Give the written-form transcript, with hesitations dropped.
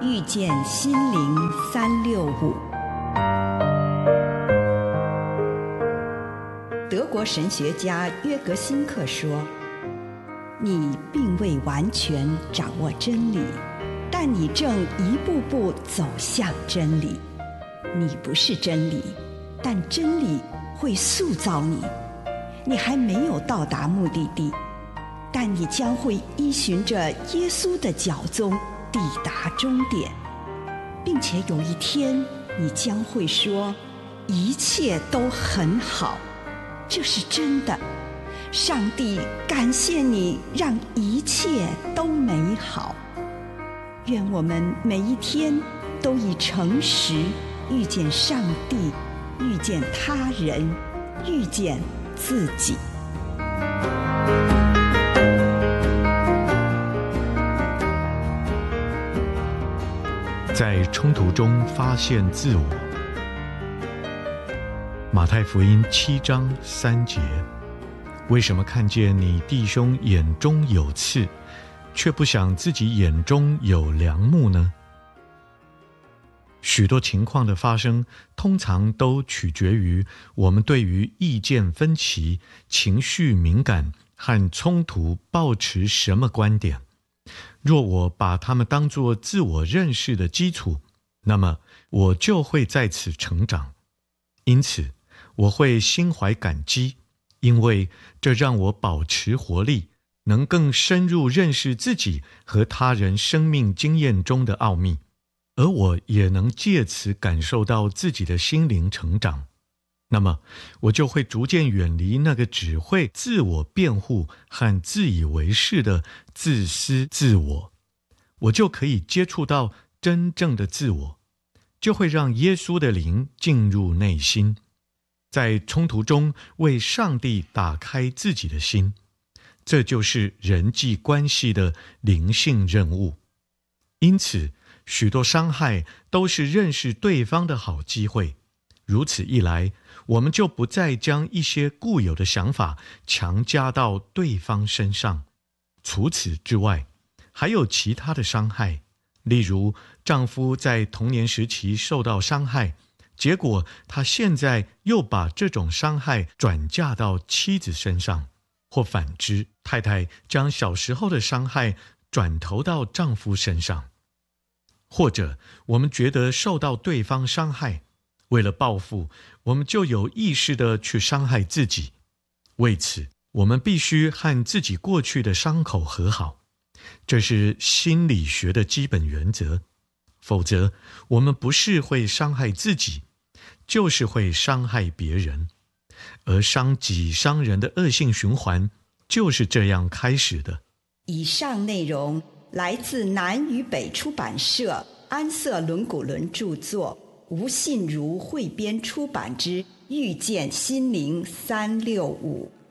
遇见心灵365。德国神学家约格辛克说，你并未完全掌握真理，但你正一步步走向真理。你不是真理，但真理会塑造你。你还没有到达目的地，但你将会依循着耶稣的脚踪抵达终点，并且有一天你将会说，一切都很好。这是真的。上帝感谢你，让一切都美好。愿我们每一天都以诚实遇见上帝，遇见他人，遇见自己。 在冲突中发现自我。马太福音7章3节，为什么看见你弟兄眼中有刺，却不想自己眼中有梁木呢？许多情况的发生，通常都取决于我们对于意见分歧、情绪敏感和冲突抱持什么观点。若我把它们当作自我认识的基础，那么我就会在此成长。因此，我会心怀感激，因为这让我保持活力，能更深入认识自己和他人生命经验中的奥秘，而我也能借此感受到自己的心灵成长。那么，我就会逐渐远离那个只会自我辩护和自以为是的自私自我，我就可以接触到真正的自我，就会让耶稣的灵进入内心，在冲突中为上帝打开自己的心。这就是人际关系的灵性任务。因此，许多伤害都是认识对方的好机会。如此一来，我们就不再将一些固有的想法强加到对方身上。除此之外，还有其他的伤害，例如丈夫在童年时期受到伤害，结果他现在又把这种伤害转嫁到妻子身上，或反之，太太将小时候的伤害转投到丈夫身上。或者我们觉得受到对方伤害，为了报复，我们就有意识地去伤害自己。为此，我们必须和自己过去的伤口和好，这是心理学的基本原则。否则，我们不是会伤害自己，就是会伤害别人。而伤己伤人的恶性循环就是这样开始的。 以上内容来自南与北出版社安瑟伦古伦著作，吴信如汇编出版之《遇见心灵365》。